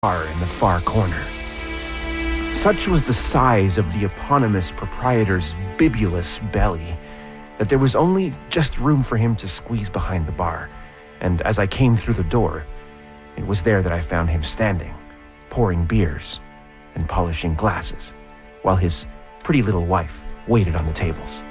bar in the far corner. Such was the size of the eponymous proprietor's bibulous belly that there was only just room for him to squeeze behind the bar, and as I came through the door, it was there that I found him standing, pouring beers and polishing glasses, while his pretty little wife waited on the tables.